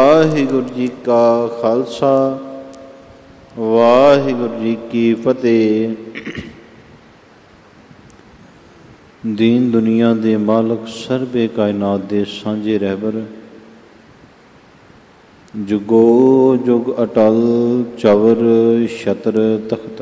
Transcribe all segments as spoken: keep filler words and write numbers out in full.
ਵਾਹਿਗੁਰੂ ਜੀ ਕਾ ਖਾਲਸਾ, ਵਾਹਿਗੁਰੂ ਜੀ ਕੀ ਫਤਿਹ। ਦੀਨ ਦੁਨੀਆ ਦੇ ਮਾਲਕ, ਸਰਬੇ ਕਾਇਨਾਤ ਦੇ ਸਾਂਝੇ ਰਹਿਬਰ, ਜੁਗੋ ਜੁਗ ਅਟਲ ਚਵਰ ਛਤਰ ਤਖਤ,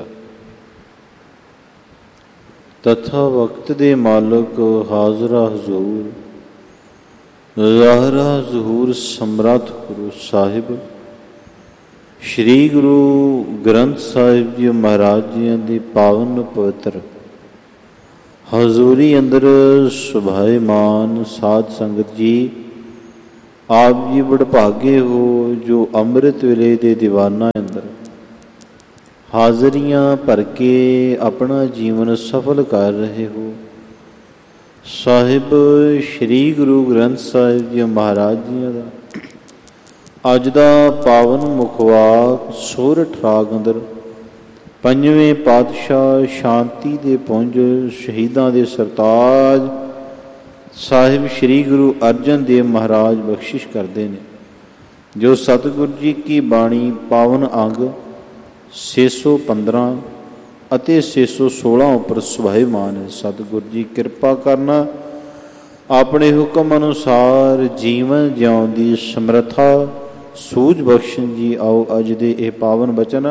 ਤਥਾ ਵਕਤ ਦੇ ਮਾਲਕ ਹਾਜ਼ਰਾ ਹਜ਼ੂਰ, ਜ਼ਾਹਰਾ ਜ਼ਹੂਰ ਸਮਰੱਥ ਗੁਰੂ ਸਾਹਿਬ ਸ਼੍ਰੀ ਗੁਰੂ ਗ੍ਰੰਥ ਸਾਹਿਬ ਜੀ ਮਹਾਰਾਜ ਜੀਆਂ ਦੀ ਪਾਵਨ ਪਵਿੱਤਰ ਹਜ਼ੂਰੀ ਅੰਦਰ ਸੁਭਾਏਮਾਨ ਸਾਧ ਸੰਗਤ ਜੀ, ਆਪ ਜੀ ਵਡਭਾਗੇ ਹੋ ਜੋ ਅੰਮ੍ਰਿਤ ਵੇਲੇ ਦੇ ਦੀਵਾਨਾਂ ਅੰਦਰ ਹਾਜ਼ਰੀਆਂ ਭਰ ਕੇ ਆਪਣਾ ਜੀਵਨ ਸਫਲ ਕਰ ਰਹੇ ਹੋ। ਸਾਹਿਬ ਸ਼੍ਰੀ ਗੁਰੂ ਗ੍ਰੰਥ ਸਾਹਿਬ ਜੀ ਮਹਾਰਾਜ ਜੀਆਂ ਦਾ ਅੱਜ ਦਾ ਪਾਵਨ ਮੁਖਵਾਕ ਸੋਰਠ ਰਾਗ ਅੰਦਰ ਪੰਜਵੇਂ ਪਾਤਸ਼ਾਹ ਸ਼ਾਂਤੀ ਦੇ ਪੁੰਜ ਸ਼ਹੀਦਾਂ ਦੇ ਸਰਤਾਜ ਸਾਹਿਬ ਸ਼੍ਰੀ ਗੁਰੂ ਅਰਜਨ ਦੇਵ ਮਹਾਰਾਜ ਬਖਸ਼ਿਸ਼ ਕਰਦੇ ਨੇ, ਜੋ ਸਤਿਗੁਰੂ ਜੀ ਕੀ ਬਾਣੀ ਪਾਵਨ ਅੰਗ ਛੇ ਸੌ ਪੰਦਰਾਂ ਅਤੇ ਛੇ ਸੌ ਸੋਲਾਂ ਉੱਪਰ ਸੁਭਾਏਮਾਨ ਹੈ। ਸਤਿਗੁਰੂ ਜੀ ਕਿਰਪਾ ਕਰਨਾ, ਆਪਣੇ ਹੁਕਮ ਅਨੁਸਾਰ ਜੀਵਨ ਜਿਉਣ ਦੀ ਸਮਰੱਥਾ ਸੂਝ ਬਖਸ਼ਣ ਜੀ। ਆਓ ਅੱਜ ਦੇ ਇਹ ਪਾਵਨ ਬਚਨ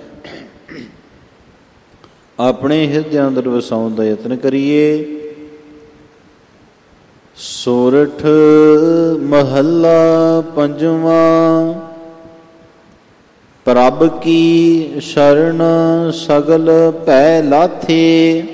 ਆਪਣੇ ਹਿਰਦਿਆਂ ਅੰਦਰ ਵਸਾਉਣ ਦਾ ਯਤਨ ਕਰੀਏ। ਸੋਰਠ ਮਹੱਲਾ ਪੰਜਵਾਂ। ਪ੍ਰਭ ਕੀ ਸ਼ਰਨ ਸਗਲ ਭੈ ਲਾਥੇ,